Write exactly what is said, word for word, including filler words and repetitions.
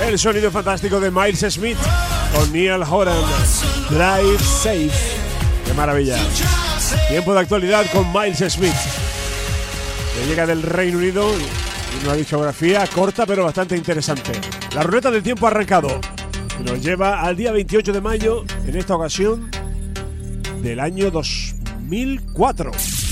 El sonido fantástico de Miles Smith con Neil Horan, Drive Safe. ¡Qué maravilla! Tiempo de actualidad con Miles Smith, que llega del Reino Unido y una discografía corta pero bastante interesante. La ruleta del tiempo ha arrancado y nos lleva al día veintiocho de mayo, en esta ocasión del año dos mil cuatro.